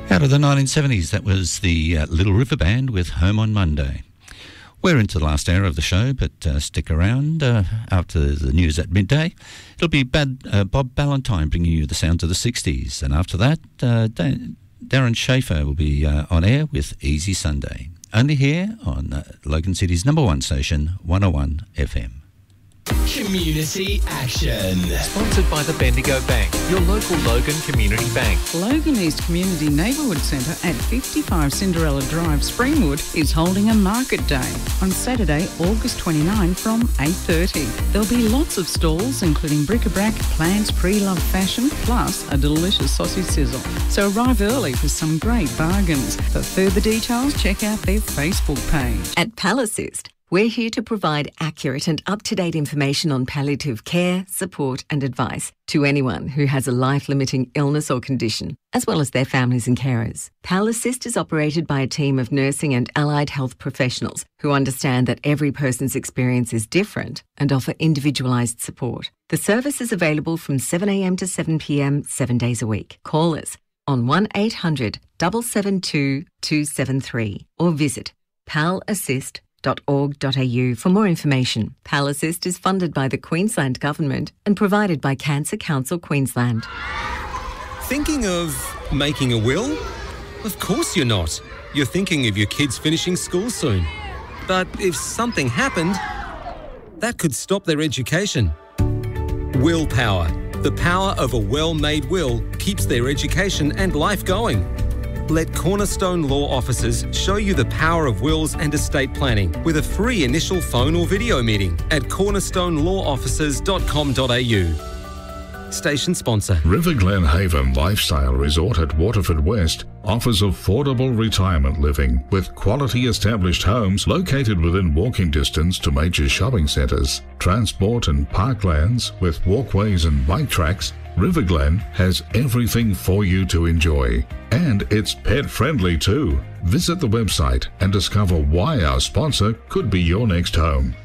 Out of the 1970s, that was the Little River Band with Home on Monday. We're into the last hour of the show, but stick around after the news at midday. It'll be Bob Ballantyne bringing you the sounds of the 60s. And after that, Darren Schaefer will be on air with Easy Sunday. Only here on Logan City's number one station, 101 FM. Community Action. Sponsored by the Bendigo Bank, your local Logan Community Bank. Logan East Community Neighbourhood Centre at 55 Cinderella Drive, Springwood is holding a market day on Saturday, August 29 from 8:30. There'll be lots of stalls including bric-a-brac, plants, pre-loved fashion, plus a delicious sausage sizzle. So arrive early for some great bargains. For further details, check out their Facebook page. At Palassist, we're here to provide accurate and up-to-date information on palliative care, support and advice to anyone who has a life-limiting illness or condition, as well as their families and carers. Palassist is operated by a team of nursing and allied health professionals who understand that every person's experience is different and offer individualised support. The service is available from 7am to 7pm, 7 days a week. Call us on 1800 772 273 or visit palassist.org.au for more information. Palassist is funded by the Queensland Government and provided by Cancer Council Queensland. Thinking of making a will? Of course you're not. You're thinking of your kids finishing school soon. But if something happened, that could stop their education. Willpower. The power of a well-made will keeps their education and life going. Let Cornerstone Law Officers show you the power of wills and estate planning with a free initial phone or video meeting at cornerstonelawofficers.com.au. Station sponsor. Riverglen Haven Lifestyle Resort at Waterford West offers affordable retirement living with quality established homes located within walking distance to major shopping centres, transport and parklands with walkways and bike tracks. Riverglen has everything for you to enjoy. And it's pet friendly too. Visit the website and discover why our sponsor could be your next home.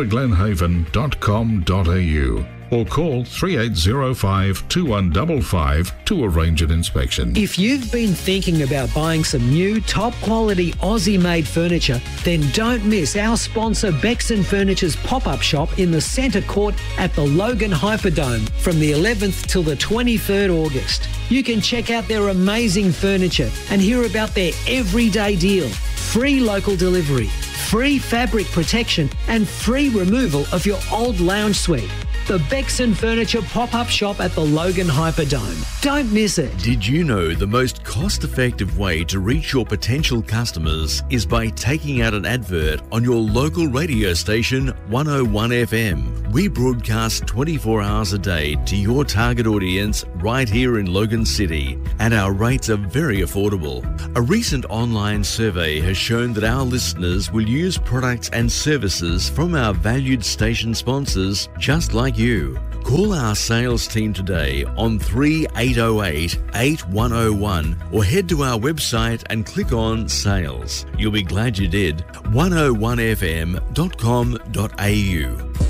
riverglenhaven.com.au or call 3805 2155 to arrange an inspection. If you've been thinking about buying some new top quality Aussie made furniture, then don't miss our sponsor Bexon Furniture's pop-up shop in the Centre Court at the Logan Hyperdome from the 11th till the 23rd August. You can check out their amazing furniture and hear about their everyday deal. Free local delivery, free fabric protection and free removal of your old lounge suite. The Bexon Furniture pop-up shop at the Logan Hyperdome. Don't miss it. Did you know the most cost-effective way to reach your potential customers is by taking out an advert on your local radio station 101 FM? We broadcast 24 hours a day to your target audience right here in Logan City, and our rates are very affordable. A recent online survey has shown that our listeners will use products and services from our valued station sponsors just like you. Call our sales team today on 3808 8101 or head to our website and click on Sales. You'll be glad you did. 101fm.com.au.